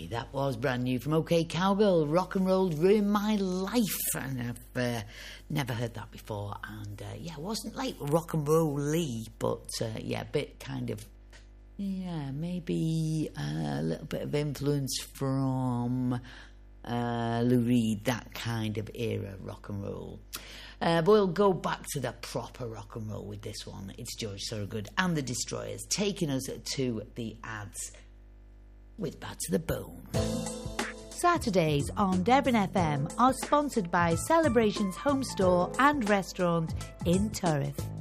That was brand new from OK Cowgirl. Rock and Roll Ruined My Life. And I've never heard that before. And it wasn't like rock and roll-y, but a bit kind of, maybe a little bit of influence from Lou Reed, that kind of era rock and roll. But we'll go back to the proper rock and roll with this one. It's George Thorogood and the Destroyers taking us to the ads with Bad to the Bone. Saturdays on Devon FM are sponsored by Celebrations Home Store and Restaurant in Turriff.